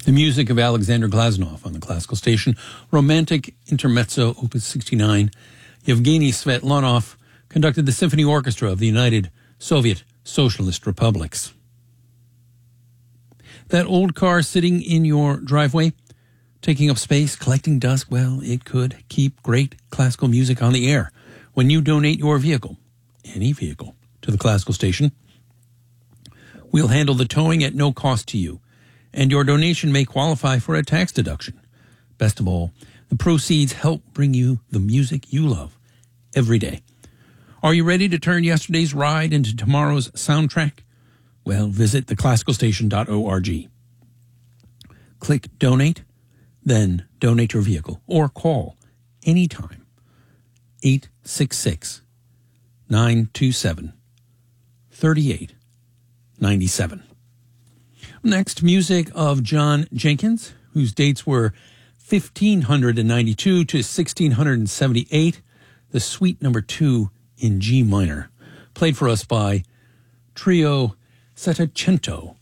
The music of Alexander Glazunov on the classical station, Romantic Intermezzo, Opus 69. Yevgeny Svetlanov conducted the Symphony Orchestra of the United Soviet Socialist Republics. That old car sitting in your driveway, taking up space, collecting dust, well, it could keep great classical music on the air. When you donate your vehicle, any vehicle, to the classical station, we'll handle the towing at no cost to you, and your donation may qualify for a tax deduction. Best of all, the proceeds help bring you the music you love every day. Are you ready to turn yesterday's ride into tomorrow's soundtrack? Well, visit theclassicalstation.org. Click Donate, then donate your vehicle, or call anytime 866-927-3897. Next, music of John Jenkins, whose dates were 1592 to 1678, the Suite Number 2 in G minor, played for us by Trio Settecento.